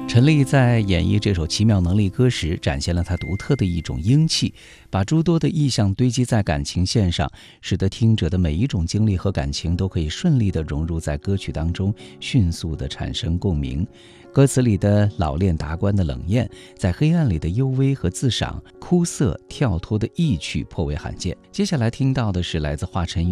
陈粒在演绎这首奇妙能力歌时，展现了他独特的一种英气，把诸多的意象堆积在感情线上，使得听者的每一种经历和感情都可以顺利地融入在歌曲当中，迅速地产生共鸣。歌词里的老练达观的冷艳，在黑暗里的幽微和自赏，枯涩跳脱的意趣颇为罕见。接下来听到的是来自华晨宇